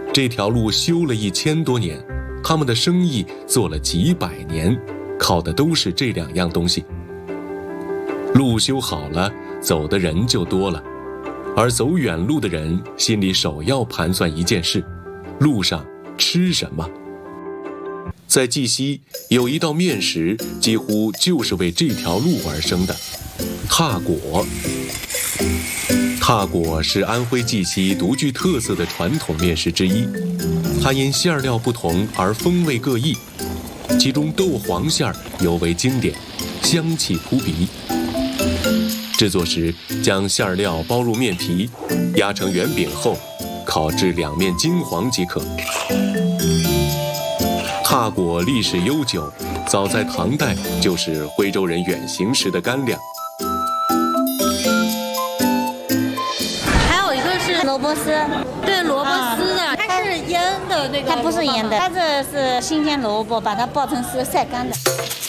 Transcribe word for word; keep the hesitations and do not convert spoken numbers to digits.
这条路修了一千多年，他们的生意做了几百年，靠的都是这两样东西。路修好了，走的人就多了，而走远路的人心里首要盘算一件事：路上吃什么。在绩溪有一道面食，几乎就是为这条路而生的——踏果。踏果是安徽绩溪独具特色的传统面食之一，它因馅料不同而风味各异，其中豆黄馅尤为经典，香气扑鼻。制作时，将馅料包入面皮，压成圆饼后，烤至两面金黄即可。踏果历史悠久，早在唐代就是徽州人远行时的干粮。 还有一个是萝卜丝， 对，萝卜丝的，它是腌的那个， 它不是腌的，它这是新鲜萝卜，把它爆成丝晒干的。